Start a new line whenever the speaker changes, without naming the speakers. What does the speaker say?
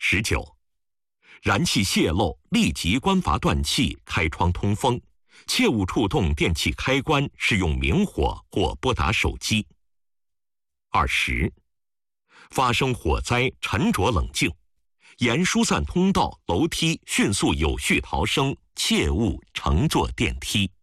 19，燃气泄漏立即关阀断气，开窗通风，切勿触动电器开关，使用明火或拨打手机。20，发生火灾沉着冷静，沿疏散通道、楼梯迅速有序逃生，切勿乘坐电梯。